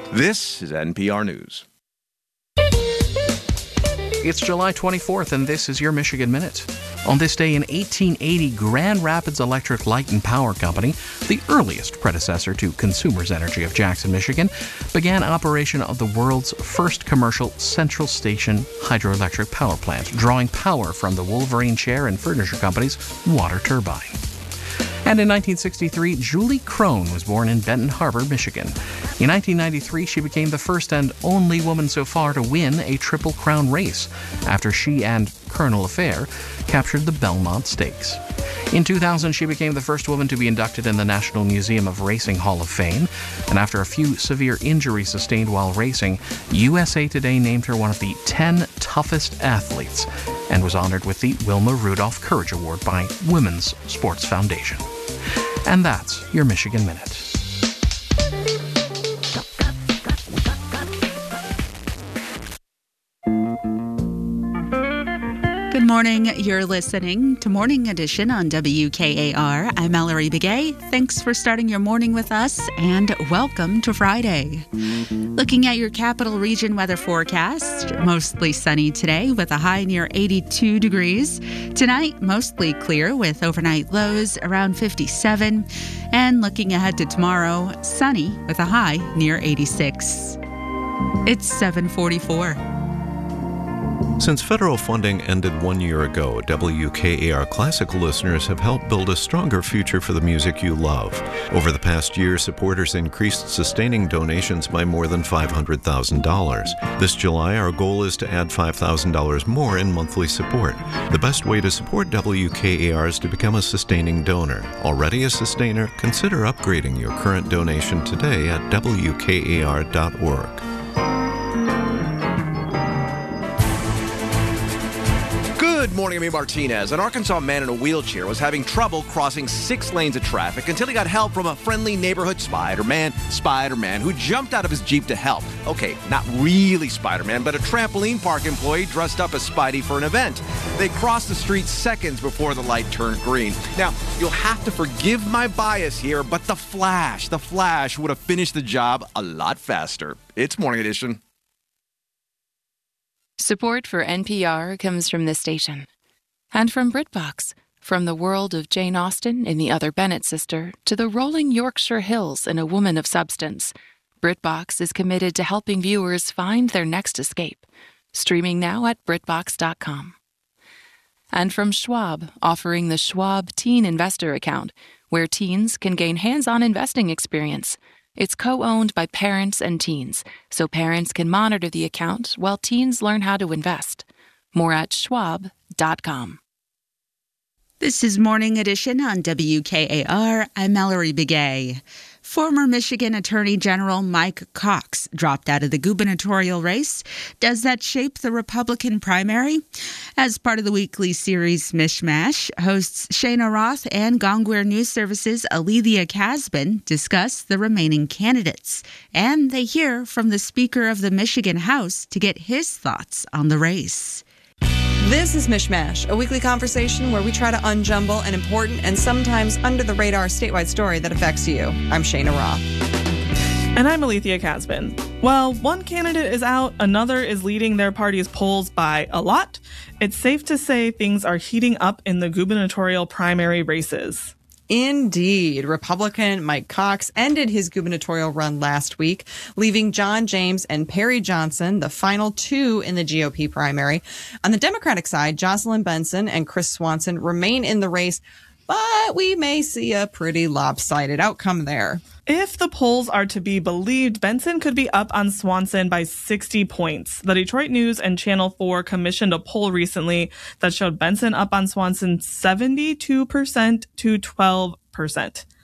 This is NPR News. It's July 24th, and this is your Michigan Minute. On this day in 1880, Grand Rapids Electric Light and Power Company, the earliest predecessor to Consumers Energy of Jackson, Michigan, began operation of the world's first commercial central station hydroelectric power plant, drawing power from the Wolverine Chair and Furniture Company's water turbine. And in 1963, Julie Crone was born in Benton Harbor, Michigan. In 1993, she became the first and only woman so far to win a Triple Crown race, after she and Colonel Affair captured the Belmont Stakes. In 2000, she became the first woman to be inducted in the National Museum of Racing Hall of Fame, and after a few severe injuries sustained while racing, USA Today named her one of the 10 toughest athletes, and was honored with the Wilma Rudolph Courage Award by Women's Sports Foundation. And that's your Michigan Minute. Good morning. You're listening to Morning Edition on WKAR. I'm Mallory Begay. Thanks for starting your morning with us, and welcome to Friday. Looking at your capital region weather forecast, mostly sunny today with a high near 82 degrees. Tonight, mostly clear with overnight lows around 57. And looking ahead to tomorrow, sunny with a high near 86. It's 7:44. Since federal funding ended 1 year ago, WKAR Classic listeners have helped build a stronger future for the music you love. Over the past year, supporters increased sustaining donations by more than $500,000. This July, our goal is to add $5,000 more in monthly support. The best way to support WKAR is to become a sustaining donor. Already a sustainer? Consider upgrading your current donation today at WKAR.org. Good morning, I'm Amy Martinez. An Arkansas man in a wheelchair was having trouble crossing 6 lanes of traffic until he got help from a friendly neighborhood Spider-Man who jumped out of his Jeep to help. Okay, not really Spider-Man, but a trampoline park employee dressed up as Spidey for an event. They crossed the street seconds before the light turned green. Now, you'll have to forgive my bias here, but the Flash would have finished the job a lot faster. It's Morning Edition. Support for NPR comes from this station. And from BritBox, from the world of Jane Austen in The Other Bennett Sister to the rolling Yorkshire Hills in A Woman of Substance, BritBox is committed to helping viewers find their next escape. Streaming now at BritBox.com. And from Schwab, offering the Schwab Teen Investor Account, where teens can gain hands-on investing experience. It's co-owned by parents and teens, so parents can monitor the account while teens learn how to invest. More at schwab.com. This is Morning Edition on WKAR. I'm Mallory Begay. Former Michigan Attorney General Mike Cox dropped out of the gubernatorial race. Does that shape the Republican primary? As part of the weekly series Mishmash, hosts Shana Roth and Gongwear News Service's Alethea Casbin discuss the remaining candidates. And they hear from the Speaker of the Michigan House to get his thoughts on the race. This is Mishmash, a weekly conversation where we try to unjumble an important and sometimes under-the-radar statewide story that affects you. I'm Shana Roth. And I'm Alethea Casbin. While one candidate is out, another is leading their party's polls by a lot. It's safe to say things are heating up in the gubernatorial primary races. Indeed. Republican Mike Cox ended his gubernatorial run last week, leaving John James and Perry Johnson, the final two in the GOP primary. On the Democratic side, Jocelyn Benson and Chris Swanson remain in the race, but we may see a pretty lopsided outcome there. If the polls are to be believed, Benson could be up on Swanson by 60 points. The Detroit News and Channel 4 commissioned a poll recently that showed Benson up on Swanson 72% to 12%.